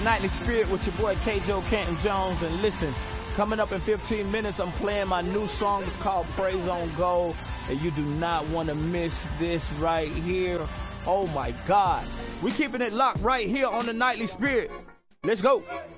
Nightly Spirit with your boy K-Joe Canton Jones. And listen, coming up in 15 minutes, I'm playing my new song. It's called Praise on Go. And you do not want to miss this right here. Oh my God. We keeping it locked right here on the Nightly Spirit. Let's go.